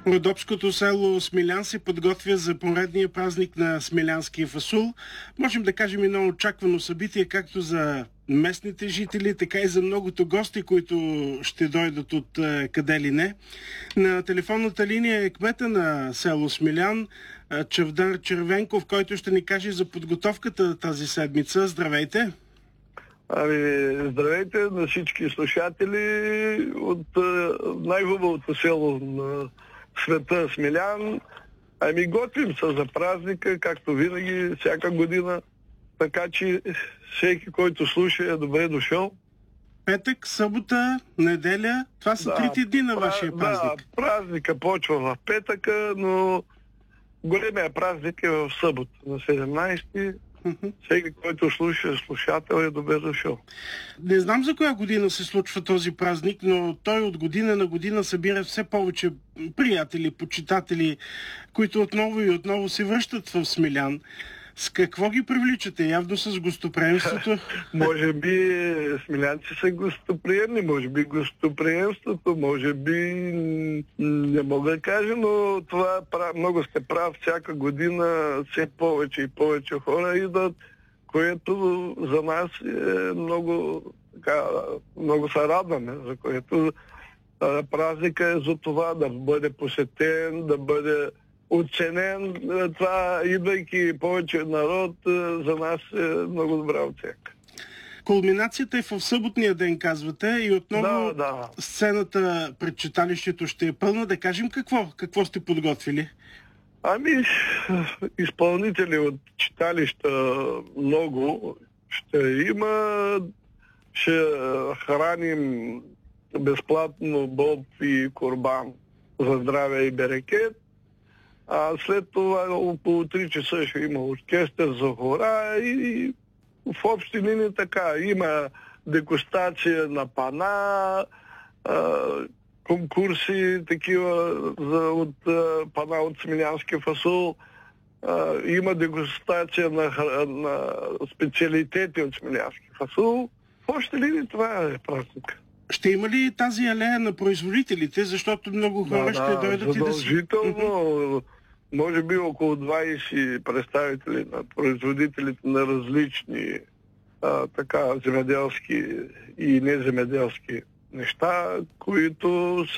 Родопското село Смилян се подготвя за поредния празник на смилянския фасул. Можем да кажем едно очаквано събитие, както за местните жители, така и за многото гости, които ще дойдат от къде ли не. На телефонната линия е кмета на село Смилян, Чавдар Червенков, който ще ни каже за подготовката тази седмица. Здравейте! Здравейте на всички слушатели от най-хубавото село на света Смилян. Готвим се за празника, както винаги, всяка година. Така че всеки, който слуша, е добре дошъл. Петък, събота, неделя, това са трите дни на вашия празник. Да, празника почва в петъка, но големия празник е в събота, на 17-ти. Всеки, който слушател, е добре дошъл. Не знам за коя година се случва този празник, но той от година на година събира все повече приятели, почитатели, които отново и отново се връщат в Смилян. С какво ги привличате? Явно с гостоприемството? Може би смилянци са гостоприемни, може би гостоприемството, може би не мога да кажа, но това много сте прав. Всяка година все повече и повече хора идват, което за нас е много се радваме, за което празника е за това да бъде посетен, да бъде оценен. Това, идвайки повече народ, за нас е много добра оценка. Кулминацията е в съботния ден, казвате, и отново сцената пред читалището ще е пълна. Да кажем какво сте подготвили? Изпълнители от читалища много ще има. Ще храним безплатно боб и курбан за здраве и берекет. А след това около 3 часа ще има оркестър за хора и в общи линии така. Има дегустация на пана, конкурси такива от пана от смилянски фасул. Има дегустация на специалитети от смилянски фасул. В общи линии това е празник. Ще има ли тази алея на производителите, защото много хора ще дойдат задължително. Може би около 20 представители на производителите на различни земеделски и неземеделски неща, които